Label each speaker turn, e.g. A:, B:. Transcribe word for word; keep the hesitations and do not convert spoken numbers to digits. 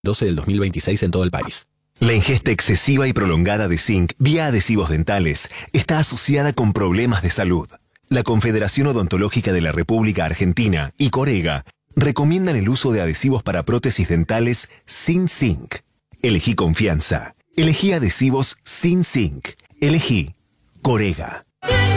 A: doce del dos mil veintiséis en todo el país.
B: La ingesta excesiva y prolongada de zinc vía adhesivos dentales está asociada con problemas de salud. La Confederación Odontológica de la República Argentina y Corega recomiendan el uso de adhesivos para prótesis dentales sin zinc. Elegí confianza. Elegí adhesivos sin zinc. Elegí Corega.